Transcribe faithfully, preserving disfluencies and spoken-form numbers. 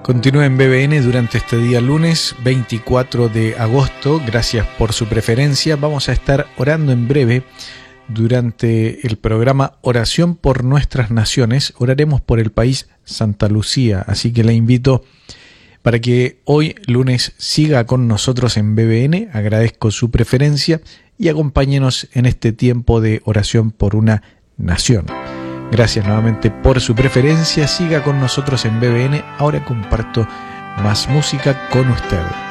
Continúe en B B N durante este día lunes veinticuatro de agosto. Gracias por su preferencia. Vamos a estar orando en breve durante el programa Oración por Nuestras Naciones. Oraremos por el país Santa Lucía, así que le invito para que hoy lunes siga con nosotros en B B N. Agradezco su preferencia y acompáñenos en este tiempo de oración por una nación. Gracias nuevamente por su preferencia. Siga con nosotros en B B N. Ahora comparto más música con usted.